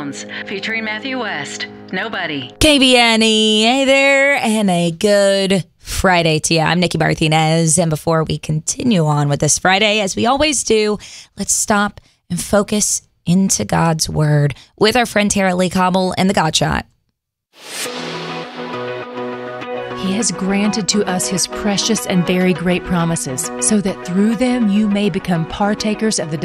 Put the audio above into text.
Jones, featuring Matthew West. Nobody. KBNE, hey there, and a good Friday to you. I'm Nikki Martinez, and before we continue on with this Friday, as we always do, let's stop and focus into God's Word with our friend Tara Lee Cobble and the God Shot. He has granted to us His precious and very great promises, so that through them you may become partakers of the